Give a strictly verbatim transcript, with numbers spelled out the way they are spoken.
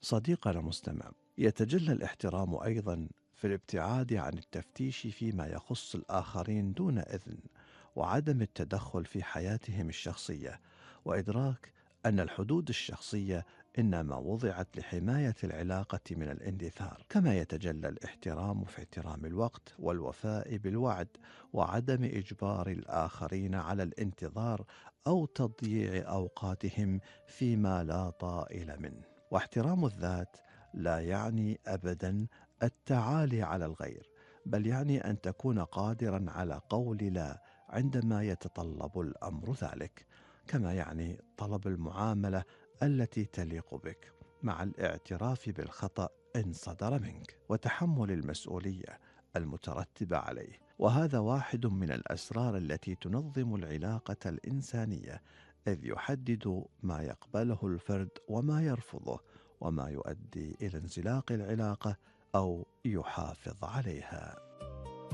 صديقنا المستمع، يتجلى الاحترام أيضا في الابتعاد عن التفتيش فيما يخص الآخرين دون إذن، وعدم التدخل في حياتهم الشخصية، وإدراك أن الحدود الشخصية إنما وضعت لحماية العلاقة من الاندثار. كما يتجلى الاحترام في احترام الوقت والوفاء بالوعد، وعدم إجبار الآخرين على الانتظار أو تضييع أوقاتهم فيما لا طائل منه. واحترام الذات لا يعني أبدا التعالي على الغير، بل يعني أن تكون قادرا على قول لا عندما يتطلب الأمر ذلك، كما يعني طلب المعاملة التي تليق بك، مع الاعتراف بالخطأ إن صدر منك، وتحمل المسؤولية المترتبة عليه. وهذا واحد من الأسرار التي تنظم العلاقة الإنسانية، إذ يحدد ما يقبله الفرد وما يرفضه، وما يؤدي إلى انزلاق العلاقة أو يحافظ عليها.